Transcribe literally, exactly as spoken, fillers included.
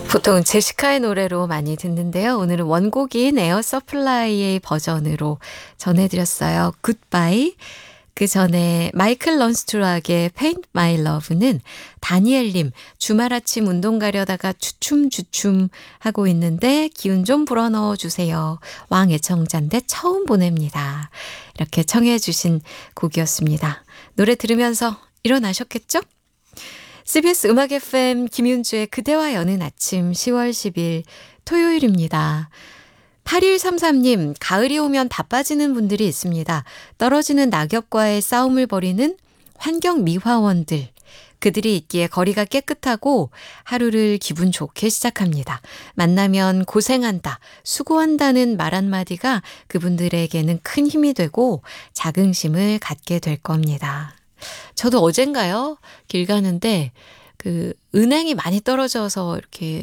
보통 제시카의 노래로 많이 듣는데요. 오늘은 원곡인 에어 서플라이의 버전으로 전해드렸어요. 굿바이. 그 전에 마이클 런스트락의 Paint My Love는 다니엘님 주말 아침 운동 가려다가 주춤주춤 하고 있는데 기운 좀 불어넣어 주세요. 왕 애청자인데 처음 보냅니다. 이렇게 청해 주신 곡이었습니다. 노래 들으면서 일어나셨겠죠? 씨비에스 음악 에프엠 김윤주의 그대와 여는 아침 시월 십일 토요일입니다. 팔일삼삼님, 가을이 오면 바빠지는 분들이 있습니다. 떨어지는 낙엽과의 싸움을 벌이는 환경미화원들. 그들이 있기에 거리가 깨끗하고 하루를 기분 좋게 시작합니다. 만나면 고생한다, 수고한다는 말 한마디가 그분들에게는 큰 힘이 되고 자긍심을 갖게 될 겁니다. 저도 어젠가요? 길 가는데 그 은행이 많이 떨어져서 이렇게